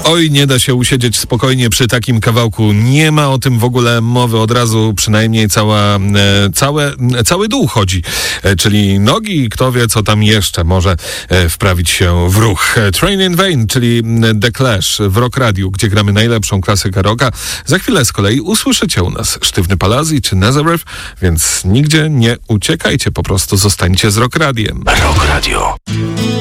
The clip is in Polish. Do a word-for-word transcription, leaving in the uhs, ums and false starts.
Oj, nie da się usiedzieć spokojnie przy takim kawałku. Nie ma o tym w ogóle mowy. Od razu przynajmniej cała, e, całe, cały dół chodzi. E, czyli nogi, kto wie, co tam jeszcze może e, wprawić się w ruch. E, Train in Vain, czyli The Clash w Rock Radiu, gdzie gramy najlepszą klasykę rocka. Za chwilę z kolei usłyszycie u nas Sztywny Palazzi czy Nazareth, więc nigdzie nie uciekajcie, po prostu zostańcie z Rock Radiem. Rock Radio.